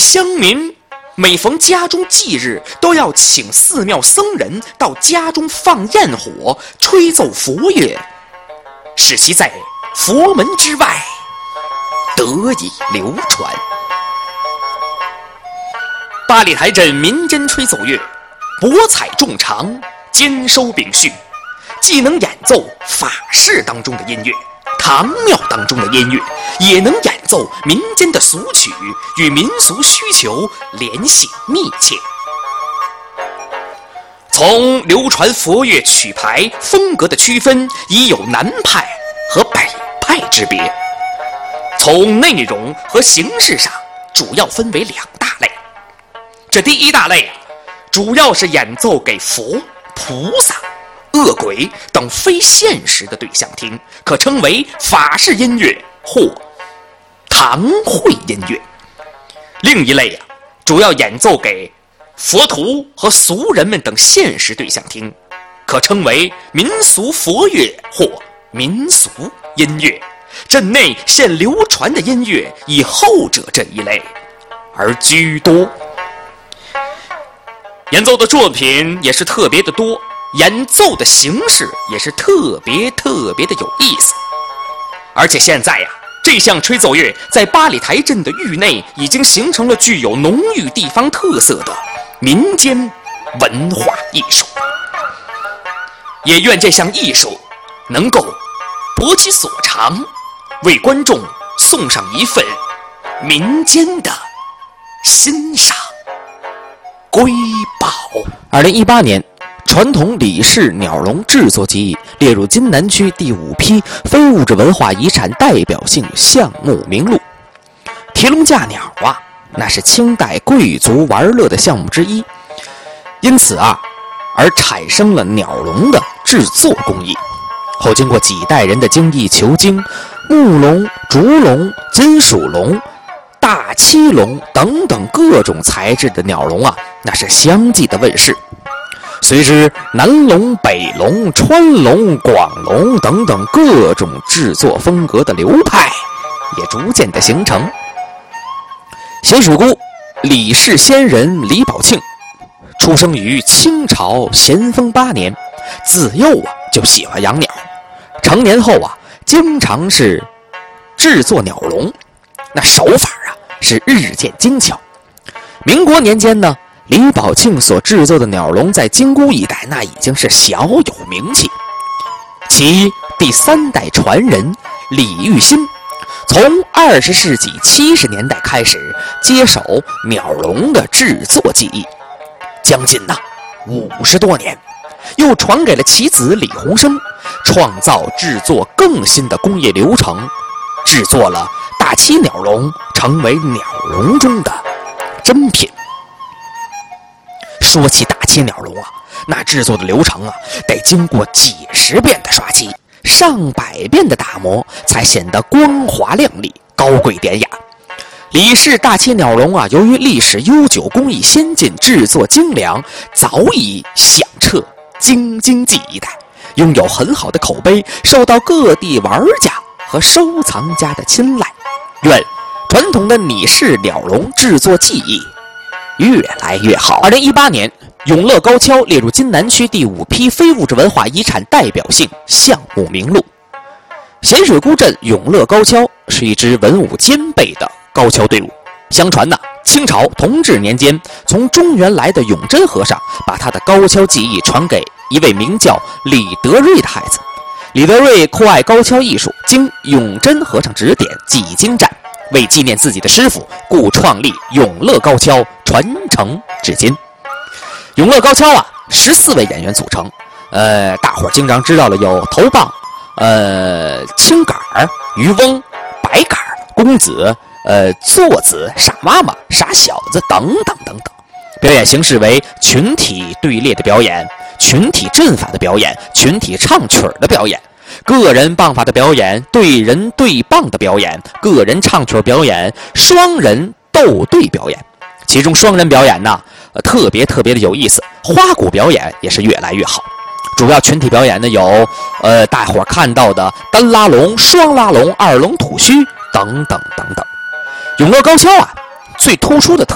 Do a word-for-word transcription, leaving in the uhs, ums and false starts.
乡民每逢家中忌日，都要请寺庙僧人到家中放焰火，吹奏佛乐，使其在佛门之外得以流传。八里台镇民间吹奏乐博采众长，兼收并蓄，既能演奏法事当中的音乐，堂庙当中的音乐，也能演奏民间的俗曲，与民俗需求联系密切。从流传佛乐曲牌风格的区分，已有南派和北派之别。从内容和形式上，主要分为两大类。这第一大类主要是演奏给佛、菩萨、恶鬼等非现实的对象听，可称为法事音乐或堂会音乐。另一类啊，主要演奏给佛徒和俗人们等现实对象听，可称为民俗佛乐或民俗音乐。镇内现流传的音乐以后者这一类而居多。演奏的作品也是特别的多，演奏的形式也是特别特别的有意思。而且现在呀、啊，这项吹奏乐在八里台镇的域内已经形成了具有浓郁地方特色的民间文化艺术。也愿这项艺术能够博其所长，为观众送上一份民间的欣赏瑰宝。 二零一八年，传统李氏鸟笼制作技艺列入津南区第五批非物质文化遗产代表性项目名录。提笼架鸟啊，那是清代贵族玩乐的项目之一，因此啊，而产生了鸟笼的制作工艺。后经过几代人的精益求精，木笼、竹笼、金属笼、大漆笼等等各种材质的鸟笼啊，那是相继的问世。随之南笼、北笼、川笼、广笼等等各种制作风格的流派也逐渐的形成。贤属姑李氏仙人李宝庆出生于清朝咸丰八年，自幼啊就喜欢养鸟，成年后啊经常是制作鸟笼，那手法啊是日渐精巧。民国年间呢，李宝庆所制作的鸟笼在金姑一带那已经是小有名气。其第三代传人李玉新从二十世纪七十年代开始接手鸟笼的制作技艺，将近呐五十多年，又传给了其子李鸿生，创造制作更新的工业流程，制作了大漆鸟笼，成为鸟笼中的珍品。说起大漆鸟笼啊，那制作的流程啊，得经过几十遍的刷漆，上百遍的打磨，才显得光滑亮丽、高贵典雅。李氏大漆鸟笼啊，由于历史悠久、工艺先进、制作精良，早已响彻京津冀一带，拥有很好的口碑，受到各地玩家和收藏家的青睐。愿传统的李氏鸟笼制作技艺越来越好。二零一八年，永乐高跷列入津南区第五批非物质文化遗产代表性项目名录。咸水沽镇永乐高跷是一支文武兼备的高跷队伍。相传呢，清朝同治年间，从中原来的永贞和尚把他的高跷技艺传给一位名叫李德瑞的孩子。李德瑞酷爱高跷艺术，经永贞和尚指点，技艺精湛。为纪念自己的师傅，故创立永乐高跷，传承至今。永乐高跷啊，十四位演员组成，呃，大伙儿经常知道了有头棒、呃，青杆儿、渔翁、白杆儿、公子、呃，坐子、傻妈妈、傻小子等等等等。表演形式为群体队列的表演、群体阵法的表演、群体唱曲儿的表演。个人棒法的表演、对人对棒的表演、个人唱曲表演、双人斗对表演。其中双人表演呢，呃，特别特别的有意思，花鼓表演也是越来越好。主要群体表演呢有，呃，大伙儿看到的单拉龙、双拉龙、二龙吐须等等等等。永乐高跷啊，最突出的特